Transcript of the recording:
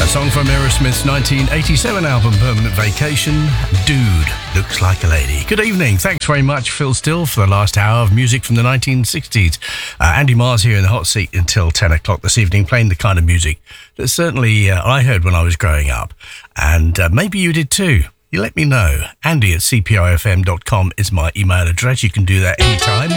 Song from Aerosmith's 1987 album Permanent Vacation, Dude Looks Like a Lady. Good evening. Thanks very much, Phil Still, for the last hour of music from the 1960s. Andy Mars here in the hot seat until 10 o'clock this evening, playing the kind of music that certainly I heard when I was growing up. And maybe you did too. You let me know. Andy@cpifm.com is my email address. You can do that anytime.